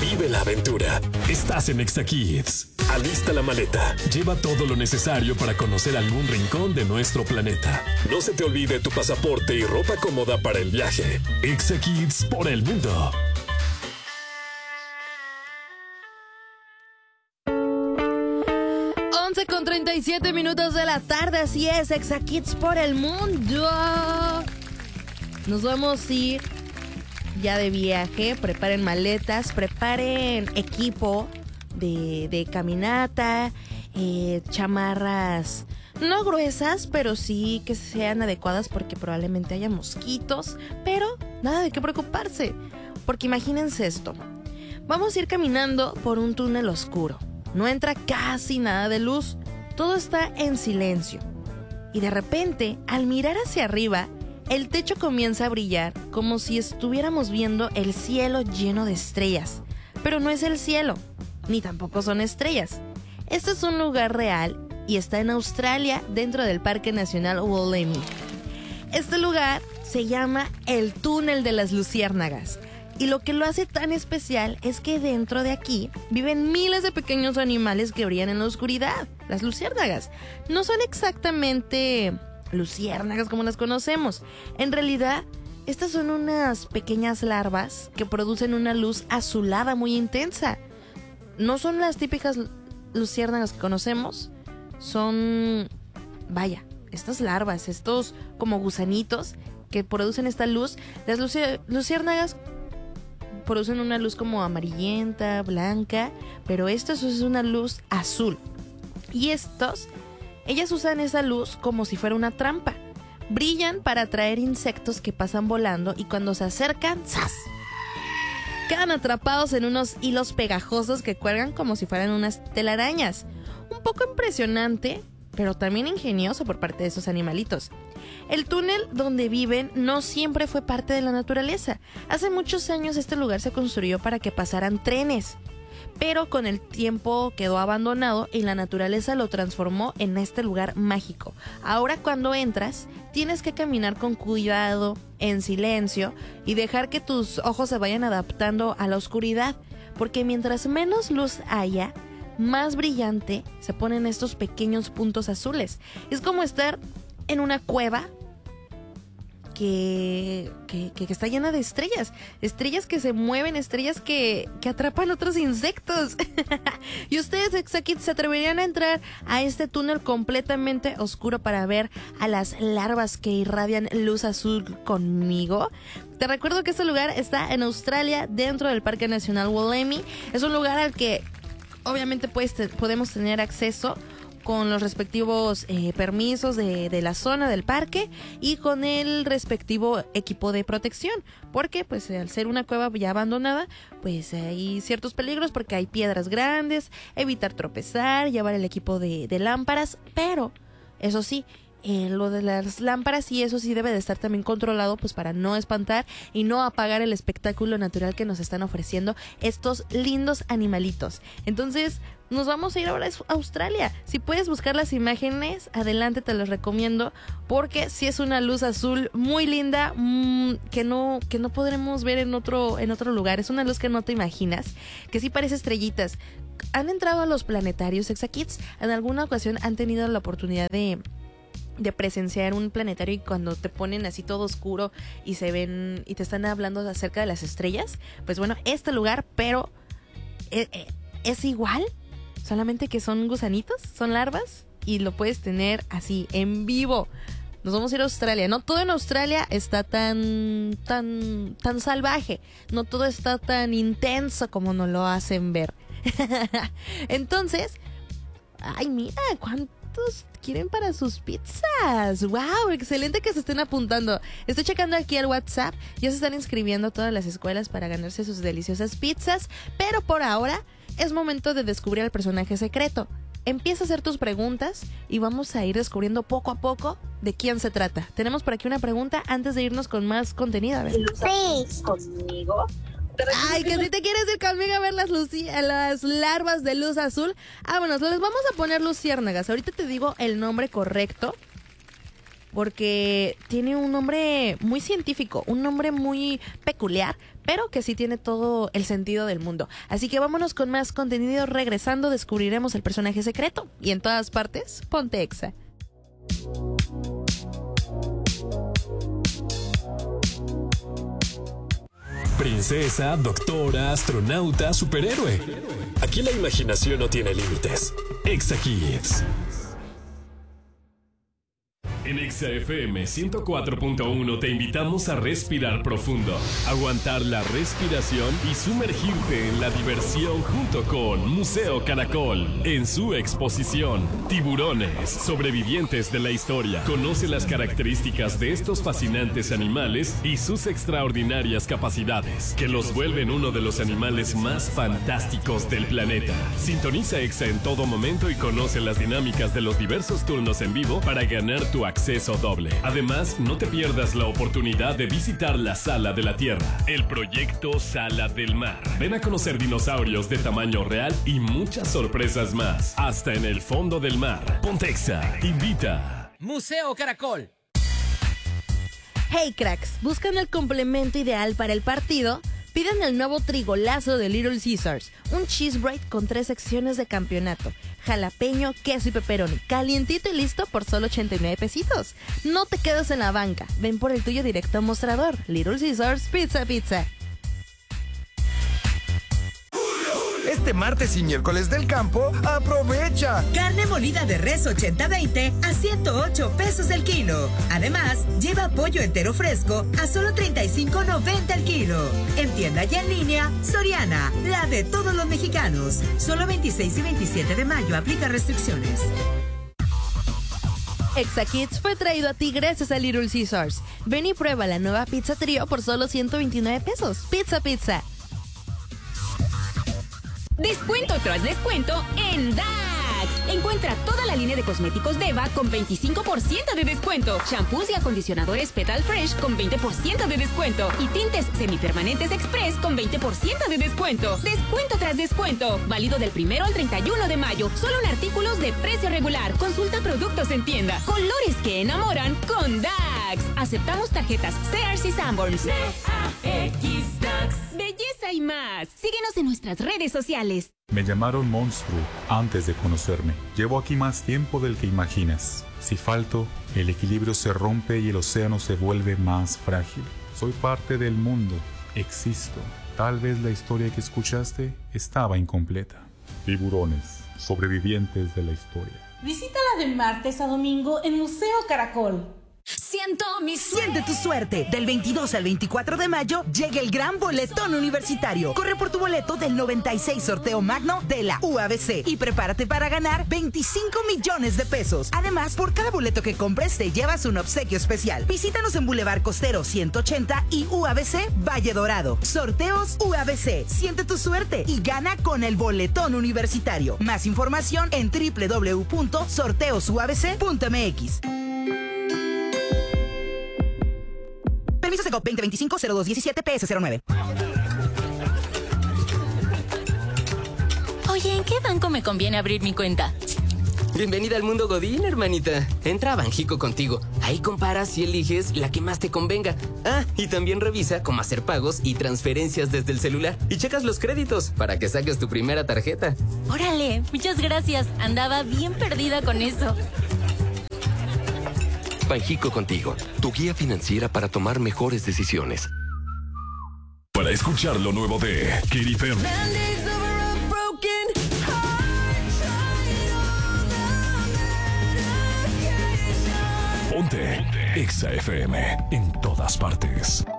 Vive la aventura. Estás en Exa Kids. Alista la maleta. Lleva todo lo necesario para conocer algún rincón de nuestro planeta. No se te olvide tu pasaporte y ropa cómoda para el viaje. Exa Kids por el mundo. Con 37 minutos de la tarde, así es, Exa Kids por el mundo. Nos vamos a ir ya de viaje. Preparen maletas, preparen equipo de caminata, chamarras no gruesas, pero sí que sean adecuadas porque probablemente haya mosquitos, pero nada de qué preocuparse, porque imagínense esto. Vamos a ir caminando por un túnel oscuro. No entra casi nada de luz, todo está en silencio. Y de repente, al mirar hacia arriba, el techo comienza a brillar como si estuviéramos viendo el cielo lleno de estrellas. Pero no es el cielo, ni tampoco son estrellas. Este es un lugar real y está en Australia, dentro del Parque Nacional Wollemi. Este lugar se llama el Túnel de las Luciérnagas. Y lo que lo hace tan especial es que dentro de aquí viven miles de pequeños animales que brillan en la oscuridad. Las luciérnagas no son exactamente luciérnagas como las conocemos. En realidad, estas son unas pequeñas larvas que producen una luz azulada muy intensa. No son las típicas luciérnagas que conocemos. Son, vaya, estas larvas, estos como gusanitos que producen esta luz. Las luciérnagas producen una luz como amarillenta, blanca, pero esto es una luz azul. Y ellas usan esa luz como si fuera una trampa. Brillan para atraer insectos que pasan volando y cuando se acercan, ¡zas!, quedan atrapados en unos hilos pegajosos que cuelgan como si fueran unas telarañas. Un poco impresionante, pero también ingenioso por parte de esos animalitos. El túnel donde viven no siempre fue parte de la naturaleza. Hace muchos años este lugar se construyó para que pasaran trenes, pero con el tiempo quedó abandonado y la naturaleza lo transformó en este lugar mágico. Ahora cuando entras, tienes que caminar con cuidado, en silencio, y dejar que tus ojos se vayan adaptando a la oscuridad, porque mientras menos luz haya, más brillante se ponen estos pequeños puntos azules. Es como estar en una cueva que está llena de estrellas que se mueven, estrellas que atrapan otros insectos. Y ustedes, Exa Kids, ¿se atreverían a entrar a este túnel completamente oscuro para ver a las larvas que irradian luz azul conmigo? Te recuerdo que este lugar está en Australia, dentro del Parque Nacional Wollemi. Es un lugar al que obviamente podemos tener acceso con los respectivos permisos de la zona del parque y con el respectivo equipo de protección, porque pues al ser una cueva ya abandonada, pues hay ciertos peligros porque hay piedras grandes, evitar tropezar, llevar el equipo de lámparas, pero eso sí, lo de las lámparas y eso sí debe de estar también controlado, pues para no espantar y no apagar el espectáculo natural que nos están ofreciendo estos lindos animalitos. Entonces nos vamos a ir ahora a Australia. Si puedes buscar las imágenes, adelante, te las recomiendo, porque sí es una luz azul muy linda, que no podremos ver en otro lugar. Es una luz que no te imaginas, que sí parece estrellitas. ¿Han entrado a los planetarios, Exa Kids? ¿En alguna ocasión han tenido la oportunidad de presenciar un planetario y cuando te ponen así todo oscuro y se ven y te están hablando acerca de las estrellas? Pues bueno, este lugar, pero es igual, solamente que son gusanitos, son larvas y lo puedes tener así en vivo. Nos vamos a ir a Australia. No todo en Australia está tan salvaje, no todo está tan intenso como nos lo hacen ver. Entonces, ay, mira cuántos quieren para sus pizzas. ¡Wow! Excelente que se estén apuntando. Estoy checando aquí el WhatsApp. Ya se están inscribiendo todas las escuelas para ganarse sus deliciosas pizzas. Pero por ahora es momento de descubrir al personaje secreto. Empieza a hacer tus preguntas y vamos a ir descubriendo poco a poco de quién se trata. Tenemos por aquí una pregunta antes de irnos con más contenido. A ver. Sí. ¿Conmigo? Ay, que si te quieres ir conmigo a ver las larvas de luz azul. Ah, bueno, les vamos a poner luciérnagas. Ahorita te digo el nombre correcto, porque tiene un nombre muy científico, un nombre muy peculiar, pero que sí tiene todo el sentido del mundo. Así que vámonos con más contenido. Regresando, descubriremos el personaje secreto. Y en todas partes, ponte Exa. Princesa, doctora, astronauta, superhéroe. Aquí la imaginación no tiene límites. Exa Kids. En Exa FM 104.1 te invitamos a respirar profundo, aguantar la respiración y sumergirte en la diversión junto con Museo Caracol. En su exposición, Tiburones, sobrevivientes de la historia. Conoce las características de estos fascinantes animales y sus extraordinarias capacidades, que los vuelven uno de los animales más fantásticos del planeta. Sintoniza Exa en todo momento y conoce las dinámicas de los diversos turnos en vivo para ganar tu acceso doble. Además, no te pierdas la oportunidad de visitar la Sala de la Tierra, el proyecto Sala del Mar. Ven a conocer dinosaurios de tamaño real y muchas sorpresas más, hasta en el fondo del mar. Ponte Exa invita. Museo Caracol. Hey cracks, ¿buscan el complemento ideal para el partido? Piden el nuevo trigolazo de Little Caesars, un cheese braid con 3 secciones de campeonato, jalapeño, queso y pepperoni, calientito y listo por solo 89 pesitos. No te quedes en la banca, ven por el tuyo directo a mostrador. Little Caesars Pizza. Este martes y miércoles del campo, ¡aprovecha! Carne molida de res 80-20 a 108 pesos el kilo. Además, lleva pollo entero fresco a solo 35.90 el kilo. En tienda y en línea, Soriana, la de todos los mexicanos. Solo 26 y 27 de mayo, aplica restricciones. Exa Kids fue traído a ti gracias a Little Caesars. Ven y prueba la nueva pizza trío por solo 129 pesos. Pizza. Descuento tras descuento en DAX. Encuentra toda la línea de cosméticos Deva con 25% de descuento. Shampoos y acondicionadores Petal Fresh con 20% de descuento. Y tintes semipermanentes Express con 20% de descuento. Descuento tras descuento. Válido del 1 al 31 de mayo. Solo en artículos de precio regular. Consulta productos en tienda. Colores que enamoran con DAX. Aceptamos tarjetas Sears y Sanborns. DAX. Belleza y más. Síguenos en nuestras redes sociales. Me llamaron monstruo antes de conocerme. Llevo aquí más tiempo del que imaginas. Si falto, el equilibrio se rompe y el océano se vuelve más frágil. Soy parte del mundo. Existo. Tal vez la historia que escuchaste estaba incompleta. Tiburones, sobrevivientes de la historia. Visítala de martes a domingo en Museo Caracol. Siente tu suerte. Del 22 al 24 de mayo llega el gran boletón universitario. Corre por tu boleto del 96 sorteo magno de la UABC y prepárate para ganar 25 millones de pesos. Además, por cada boleto que compres te llevas un obsequio especial. Visítanos en Boulevard Costero 180 y UABC Valle Dorado. Sorteos UABC. Siente tu suerte y gana con el boletón universitario. Más información en www.sorteosuabc.mx. Permiso Segov 2025-0217 PS09. Oye, ¿en qué banco me conviene abrir mi cuenta? Bienvenida al mundo Godín, hermanita. Entra a Banjico Contigo. Ahí comparas y eliges la que más te convenga. Ah, y también revisa cómo hacer pagos y transferencias desde el celular. Y checas los créditos para que saques tu primera tarjeta. Órale, muchas gracias. Andaba bien perdida con eso. Banjico Contigo, tu guía financiera para tomar mejores decisiones. Para escuchar lo nuevo de Katy Perry, ponte Exa FM en todas partes.